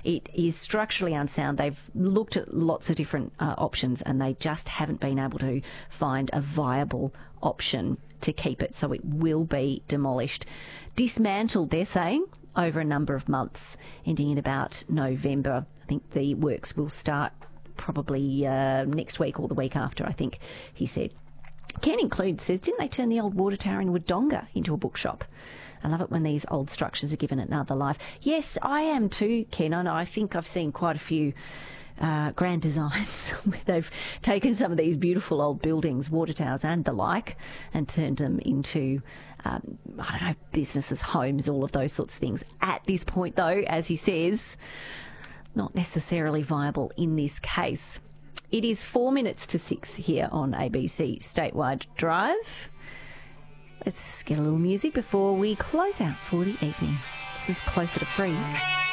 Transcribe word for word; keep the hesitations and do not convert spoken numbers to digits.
It is structurally unsound. They've looked at lots of different uh, options and they just haven't been able to find a viable option to keep it, so it will be demolished. Dismantled, they're saying, over a number of months, ending in about November. I think the works will start probably uh, next week or the week after, I think he said. Ken Include says, didn't they turn the old water tower in Wodonga into a bookshop? I love it when these old structures are given another life. Yes, I am too, Ken. I know, I think I've seen quite a few uh, grand designs where they've taken some of these beautiful old buildings, water towers and the like, and turned them into, um, I don't know, businesses, homes, all of those sorts of things. At this point, though, as he says, not necessarily viable in this case. It is four minutes to six here on A B C Statewide Drive. Let's get a little music before we close out for the evening. This is Closer to Free.